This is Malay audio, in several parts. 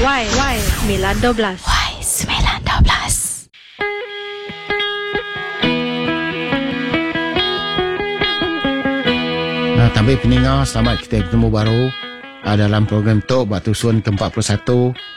Y912. Tambah pendengar, selamat kita bertemu baru dalam program Tok Batu Sun ke-41.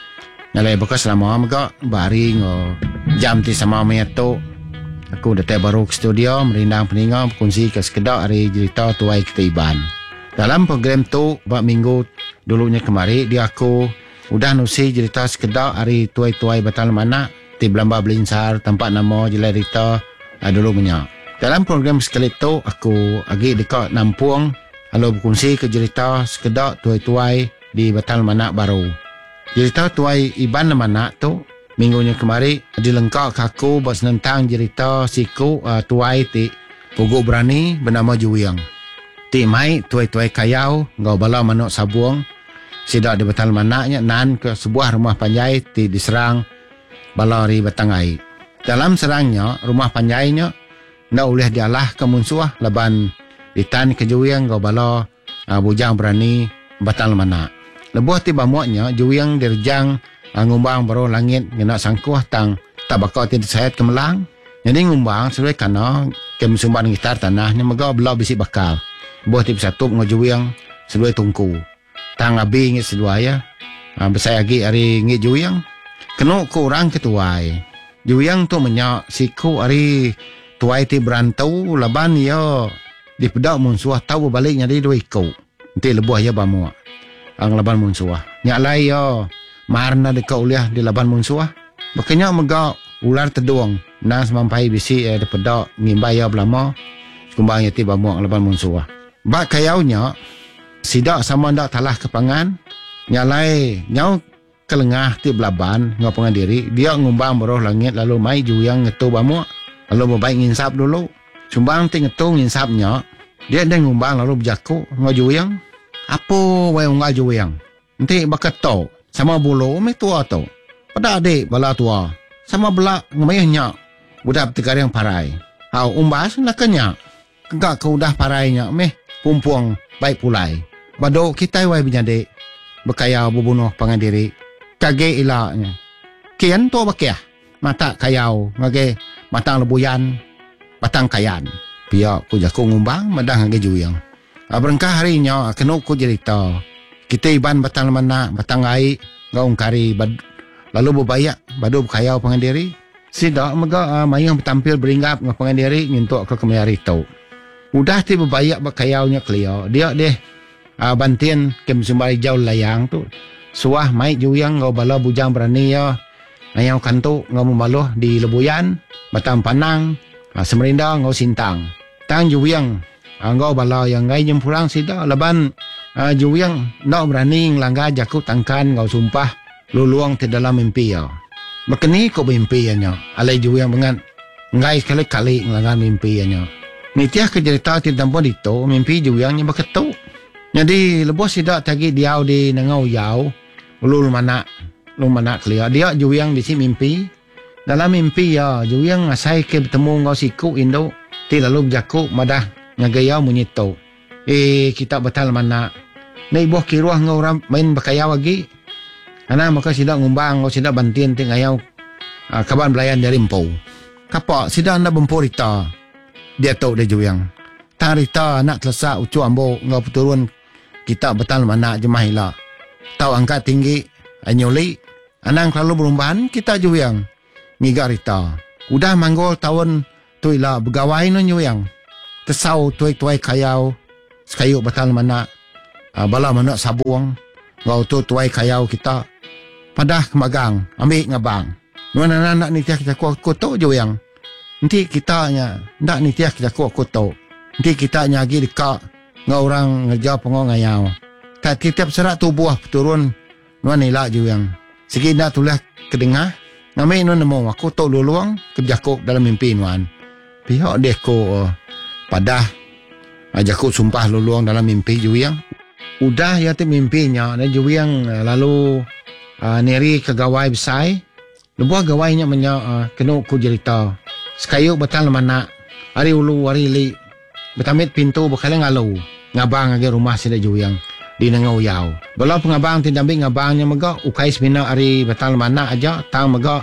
Nalai bekas selama megak bari jam ti sama maya Tok. Aku datang baru ke studio merindang pendengar berkongsi ke sekedar hari cerita tuai kita Iban. Dalam program Tok bab minggu dulunya kemari dia aku udah nusi cerita sekedar hari tuai-tuai batal mana ti Belamba Belinsar tempat nama jelai cerita dulu banyak. Dalam program sekali tu aku agi dekat Nampung lalu berkongsi ke cerita sekedar tuai-tuai di Batal Manak baru. Cerita tuai Iban Manak tu minggunya kemari dilengkap aku buat tentang cerita siku tuai ti Pogok Berani bernama Juwiang. Ti mai tuai-tuai kayau ngau bala manuk sabuang sidak di Batal Manaknya nan ke sebuah rumah panjai ti diserang bala ri batang ai. Dalam serangnya rumah panjainya ndak boleh dialah ke munsuah laban ditan ke Juwiang ngau bala bujang berani Batal Manak. Lebuh ti bamuaknya Juwiang dirjang ngumbang baru langit ngena sangkuh tang tak bakal ti sayat ke melang. Jadi ngumbang sesuai kana ke sumban gitar tanahnya mega bela bisi bakal. Buah ti satu ngo Juwiang sesuai tungku. Tang abi ngit sedua ya. Besai agi hari ngit Juwiang. Kena kurang ketuai. Juwiang tu menyak siku hari tuai ti berantau laban ya dipedak munsuah tahu baliknya di dua ikau. Nanti lebuh ya bamuak. Ang laban munsuah. Nyak lai ya marna dekat uliah di laban munsuah. Makanya mega ular teduang. Nang semampai bisi dipedak ngimbai ya belama. Sekumbang ya ti bamuak laban munsuah. Bak kayaunya sidak sama ndak talah kepangan. Nyak lai nyau kelengah ti belaban ngapangan diri. Dia ngumbang beroh langit lalu mai Juwiang ngetu bamuak. Lalu berbaik nginsap dulu. Sumbang ti ngetu nginsapnya. Dia dah ngumbang lalu berjaku ngau Juwiang. Apa wai ngau Juwiang? Nanti bakat tau. Sama bulu me tua tau. Pada adik bala tua. Sama belak ngemayahnya. Budak tegar yang parai. Hau umbas nak kenyak. Kegak ke udah parainya meh. Pumpuang baik pulai. Bado kita wai binyadik. Berkaya bubunuh pangandiri. Kage ilaknya. Kian tu bakiah. Mata kayau. Ngage matang lebuyan. Batang kayan. Pihak ku jaku ngumbang madang ngage Juwiang. Berengkah harinya kena ku cerita. Kita Iban Batal Manak, batang ai, gaung kari, lalu berbayak, badu berkayau pangandiri. Sidak mega mayang bertampil beringgap dengan pangandiri, ngintuk ke kemayari tau. Udah ti berbayak berkayaunya kelio. Dia deh bantian kem sumbari jauh layang tu. Suah mai Juwiang ngau bala bujang berani ya. Ayau kantu ngau membaluh di lebuyan, batang panang, semerinda ngau sintang. Tang Juwiang ngau bala yang ngai nyempurang sidak laban Juwiang nak berani ngelanggar jakut tangkan ngau sumpah luluang ti dalam mimpi ya. Makani ko mimpi ya. Alai Juwiang bengan ngai kali-kali ngelanggar mimpi ya. Nitiah ke cerita ti tampon itu mimpi Juwiangnya beketu. Jadi lebuh sidak tagi diau di nangau yau ulul manak kelia. Dia Juwiang di si mimpi. Dalam mimpi ya Juwiang asai ke bertemu ngau siku Indo ti lalu berjaku madah ngagayau munyito. Kita Batal Manak. Nai boh kiruah ngau orang main bakayau lagi. Ana maka sidak ngumbang ngau sidak bantian ti ngayau kaban belayan dari empau. Kapak sidak anda bempur rita. Dia tahu dia Juwiang. Tang rita anak telesa ucu ambo ngau peturun kita Batal Manak jemah ila. Tahu angkat tinggi anyoli. Anang selalu berumbahan kita Juwiang. Ngiga rita. Udah manggol tahun tu ila begawai no Juwiang. Tesau tuai-tuai kayau. Sekayuk Batal Manak. Bala manuk sabuang. Ngau tu tuai kayau kita. Padah kemagang. Ambil ngabang. Nuan anak ni tiak kita kuat-kuat Juwiang. Nanti kita nya. Ndak ni tiak kita kuat-kuat. Nanti kita nya lagi dekat. Ngau orang ngerja pengong ngayau. Tak tiap serat tubuh turun. Nuan ilak Juwiang. Segi nak tulah kedengah. Ngambil nuan nemu. Aku tahu luluang. Kejakuk dalam mimpi nuan. Pihak dia ko padah. Jakuk sumpah luluang dalam mimpi Juwiang. Udah ya tu mimpinya. Dan Juwiang lalu neri ke gawai besai. Lebuah gawainya kena ku cerita. Sekayuk Batal Manak. Hari ulu, hari li. Bertamit pintu berkala ngalu. Ngabang lagi rumah sida Juwiang. di nangau yau. Kalau pengabang tidak ambil ngabangnya megak ukai semina hari batang mana aja tang megak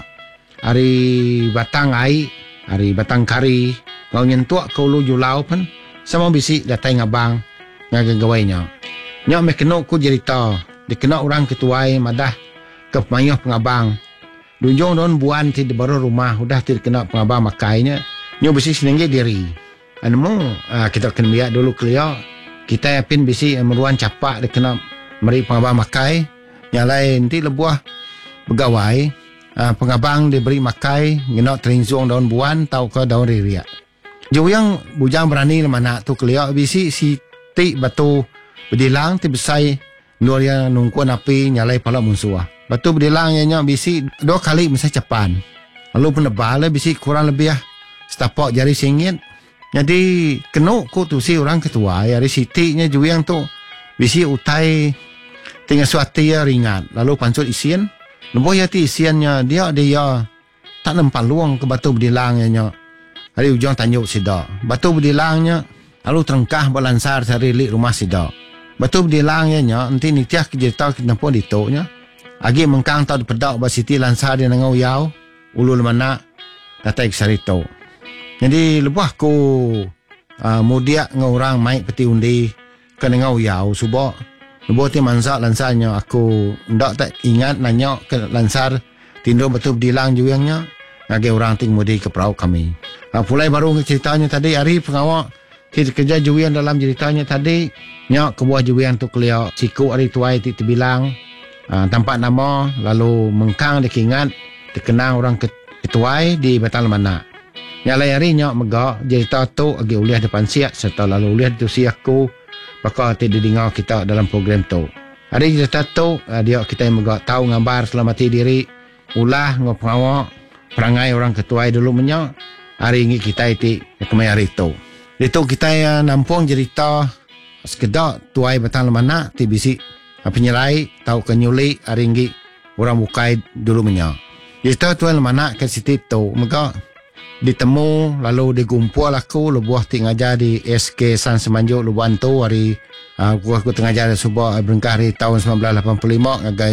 hari batang ai, hari batang kari. Kau nyentuak kau lu julau pun sama bisi datai ngabang ngagang gawainya. Nyak me kena ku cerita, dikena orang ketuai madah ke pmayah pengabang. Dunjong don buan ti baru rumah udah ti kena pengabang makainya. Nyo bisi senengge diri. Anu kita kena lihat dulu kelia. Kita yapin bisi meruan capak dia kena meri pengabang makai. Yang lain nanti lebuah pegawai pengabang diberi makai ngena terinzong daun buan tau ke daun ririak. Jo yang bujang berani mana tu kelia bisi si ti batu bedilang ti besai luar yang nungkuan api nyalai pala musuh. Batu bedilang nya bisi 2 kali mesti capan. Lalu penebal bisi kurang lebih setapak jari singgit. Jadi kena ku tu si orang ketua hari sitinya juga yang tu bisi utai tinggal suati ringat lalu pancul isian lemboh ya ti isiannya dia tak nampak luang ke batu berdilangnya hari ujung tanjuk sida batu berdilangnya lalu terengkah balansar dari lik rumah sida batu berdilangnya nanti nitiah kejerita kita pun ditoknya agi mengkang tau dipedak ba siti lansar dia nangau yau ulul mana datai sarito. Jadi lepas aku mudia ngorang mai peti undi ke ngau yau subok lepas ti mansak lansarnya aku ndak tak ingat nanya ke lansar tindo betul bedilang juangnya ngage orang ting mudi ke perahu kami. Pulai baru ceritanya tadi hari pengawak ti kerja juang dalam ceritanya tadi nyak ke buah juang tu kelia siku hari tuai ti bilang tampak nama lalu mengkang dikingat dikenang orang ketuai di Batal Mana. Yang lain hari nyak megak cerita tu agi uliah depan siak serta lalu uliah tu siak ku bakal tidak dengar kita dalam program tu. Hari cerita tu dia kita yang megak tahu gambar selamati diri ulah ngopawak perangai orang ketuai dulu menyak hari ini kita iti kemai hari tu. Itu kita nampung cerita sekedar tuai Batal Mana ti bisi penyelai tahu kenyuli hari ini orang bukai dulu menyak. Cerita tuai Mana ke situ tu megak ditemu lalu digumpul aku lebuah ti ngajar di SK San Semanjuk Luban tu hari aku tengah ajar subah berengkah hari tahun 1985 ngagai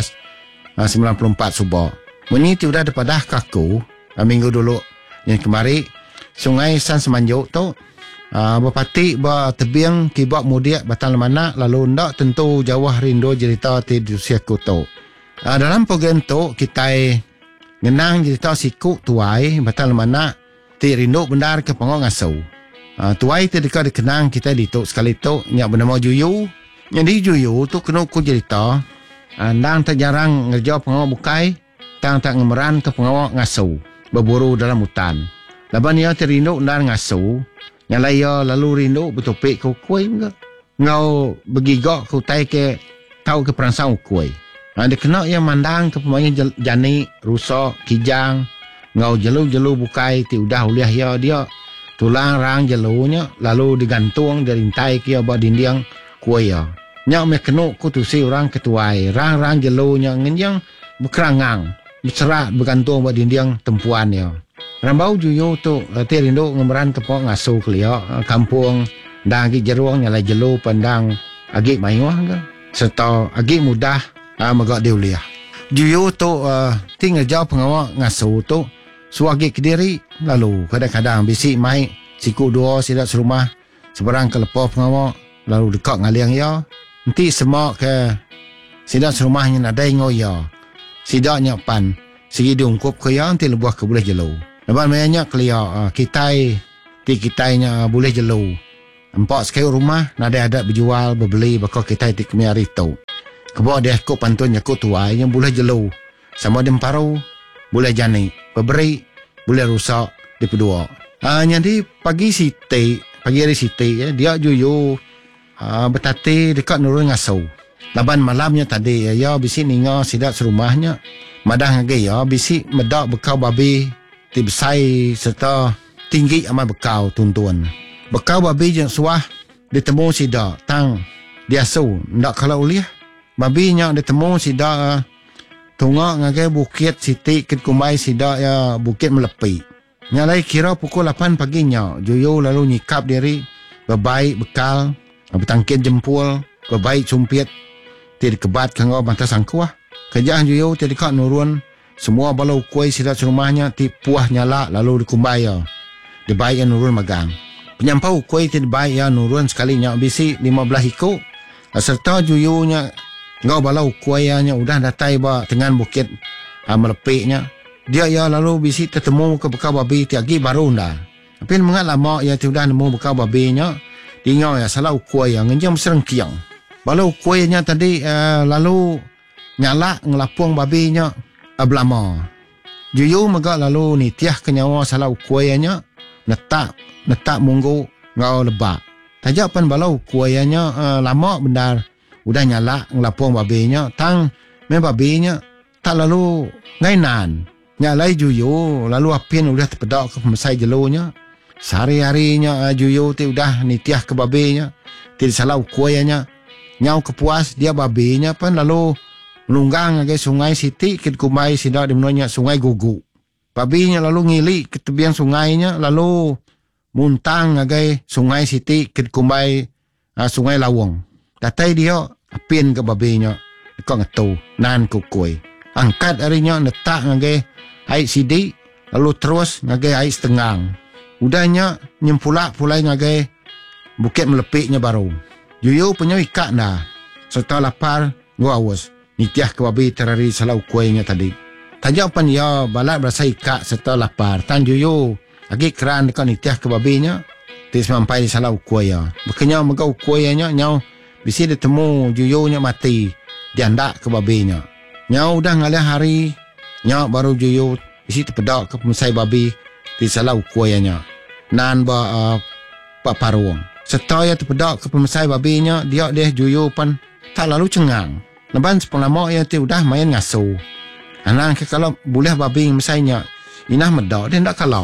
1994 subah. Bunyi ti udah depadah kaku minggu dulu yang kemari sungai San Semanjuk tu bapati ba tebiang kibak mudia Batal Mana lalu ndak tentu jawah rindu cerita ti usiaku tu. Dalam program tu kita ngenang cerita siku tuai Batal Mana ti rindu bendar ke pengok ngasau. Tuai ti dekat dikenang kita dituk sekali tu nyak bernama Juyu. Jadi Juyu tu kena ku cerita andang tak jarang ngerja pengok bukai tang tak ngemeran ke pengok ngasau berburu dalam hutan. Laban dia ti rindu bendar ngasau nyalai lalu rindu betopik ku kuih ngau begigok ku tai ke tahu ke perangsang kuih. Dia kena yang mandang ke pemain jani, rusak, kijang, ngau jelu-jelu bukai ti udah uliah ya dia tulang rang jelunya lalu digantung dari intai kia ba dinding kuai ya. Nyak me kena ku tu si orang ketuai, rang-rang jelunya ngenyang berkerangang, berserat bergantung ba dinding tempuan ya. Rambau juyo tu ti rindu ngemeran ke pok ngasuh kelia kampung ndang agi jeruang nyalai jelu pandang agi mayuah ke serta agi mudah megak dia uliah. Juyo tu tinggal jauh pengawak ngasuh tu suagi ke diri lalu kadang-kadang bisi mai siku dua sidak serumah seberang ke lepas pengawak lalu dekat ngaliang ya nanti semak ke sidak serumahnya nadai ngoya sidak pan segi diungkup ke ya nanti lebuah ke boleh jelu lepas banyak kelia kitai ti kitainya boleh jelu empat sekali rumah nadai ada berjual berbeli bakal kitai ti kemi hari tu kebawah dia kok pantunnya kok tuai yang boleh jelu sama dia paru boleh jani peberi boleh rusak di kedua. Jadi pagi hari siti ya, dia juyu bertati dekat nurun ngasau. Laban malamnya tadi ya bisi ninga sidak serumahnya madah ngage ya bisi medak bekau babi ti besai serta tinggi amat bekau tuntun. Bekau babi yang suah ditemu sidak tang dia su ndak kalau uliah babinya ditemu sidak tungak ngage bukit siti ket kumai sidak ya bukit melepi. Nyalai kira pukul 8 paginya juyu lalu nyikap diri berbaik bekal bertangkit jempul babai cumpiat ti kebat kanggo banta sangkuah kerjaan juyo ti dikak nurun semua balau kuai sidat rumahnya ti puah nyala lalu dikumbai ya dibai nurun magang penyampau kuai ti dibai ya nurun sekalinya bisi 15 iko serta juyunya ngau balau kuainya udah datai ba dengan bukit melepiknya dia ya lalu bisi tertemu ke bekal babi tiagi baru nda tapi mengat lama ya ti udah nemu bekal babinya tinggal ya salah kuai yang ngenjam serengkiang balau kuainya tadi lalu nyala ngelapung babinya ablama juyu maga lalu nitiah kenyawa salah kuainya netak munggu ngau lebak tajapan balau kuainya lama benar udah nyala ngelapung babinya tang babinya tak lalu ngainan nyalai juyu lalu apin udah terpedak ke pemesai jelunya sehari-harinya juyu ti udah nitiah ke babinya ti salah kuainya nyau kepuas dia babinya pun lalu melunggang ke sungai Siti ke kumai sidak dimulanya sungai Gugu babinya lalu ngili ke tebian sungainya lalu muntang ke sungai Siti ke kumai sungai Lawang datai dia apin ke babinya kau ngetu nan kukui angkat harinya letak ngage air sidi lalu terus ngage air setengah udahnya nyempulak pulai ngage bukit melepiknya baru juyu punya ikat dah serta lapar gua awas nitiah ke babi terari salau kuainya tadi tajapan ya balat berasa ikat serta lapar tan juyu lagi keran dekat nitiah ke babinya tis sampai di salau kuaya bekenya megau kuainya nyau bisi ditemu juyunya mati diandak ke babinya nyau udah ngalah hari nyau baru juyu bisi terpedak ke pemesai babi di salau kuayanya nan ba paparuang serta ya terpedak ke pemesai babinya dia juyu pan tak lalu cengang leban sepelama ya ti udah main ngasuh anang ke kalau boleh babi mesainya inah medak dia ndak kalau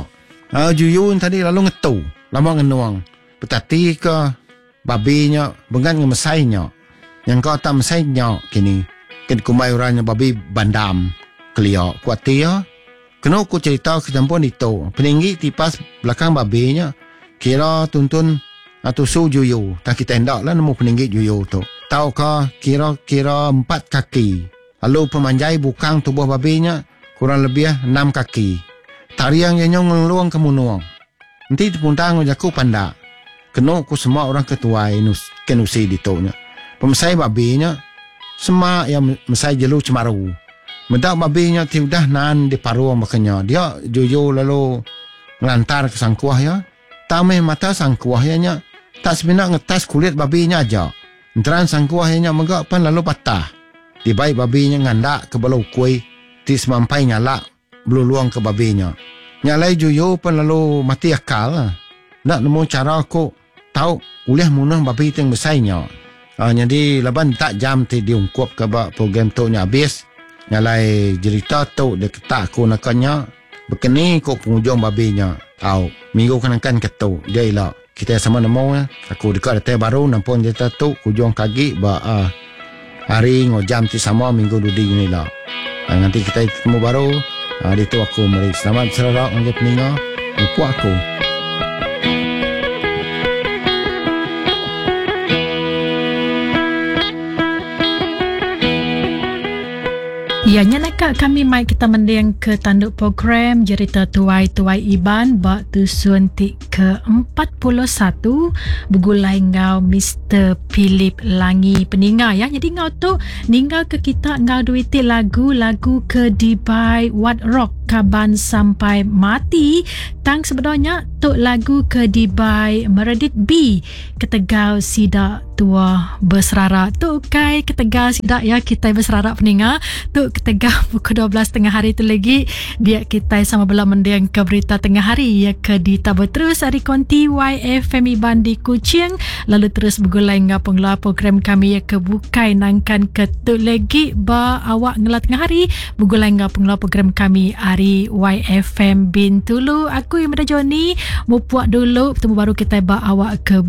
juyu tadi lalu ngetu lama ngenuang petati ke babinya bengan ngemesainya yang kau tak mesainya kini ken kumai orangnya babi bandam kelio kuatia kena aku cerita ke campur itu peninggi tipas belakang babinya kira tuntun atau su juyu tak kita hendak lah nemu peninggi juyu tu tahu ke kira 4 kaki lalu pemanjai bukang tubuh babinya kurang lebih 6 kaki tariang yang ngeluang ke munuang nanti dipuntang jaku pandak kena aku semua orang ketua kenusi ditonya pemesai babinya semua yang mesai jelu cemaru medak babinya ti udah nan di paru makanya dia juju lalu ngelantar ke sangkuah ya tameh mata sangkuahnya tak sebenar ngetas kulit babinya aja enteran sangkuahnya megak pan lalu patah di baik babinya ngandak ke balau kuih ti semampai nyala beluluang ke babinya nyalai juju pan lalu mati akal nak nemu cara aku tahu uleh munah babi yang besarnya jadi laban tak jam ti diungkup ke program tu nya habis nyalai cerita tu dia ketak aku nakanya berkeni ko penghujung babinya au minggu kenakan ketu dia elak kita sama nemu aku dekat data baru nampun cerita tu hujung kaki hari ngojam ti sama minggu dudi ni lah nanti kita ketemu baru di tu aku mari selamat selarak ngajak peninga lupa aku Ya, nyanaka kami mai kita mendiang ke tanduk program cerita tuai-tuai Iban bak tusun tik ke-41 begulai ngau Mr. Philip Langi peninga ya. Jadi ngau tu ninggal ke kita ngau duiti lagu-lagu ke Dibai Wat Rock kaban sampai mati tang sebenarnya tu lagu ke Dibai Meredith B ketegau sidak tua berserara tu kai ketegau sidak ya kita berserara peninga tu ketegau pukul 12 tengah hari tu lagi dia kita sama belah mendiang ke berita tengah hari ya ke ditabur terus hari konti YFM Iban di Kuching lalu terus bergulai ngah pengeluar program kami ya ke bukai nangkan ke tu lagi ba awak ngelat tengah hari bergulai ngah pengeluar program kami hari YFM Bintulu aku yang Mada Joni mau puak dulu bertemu baru kita ba awak ke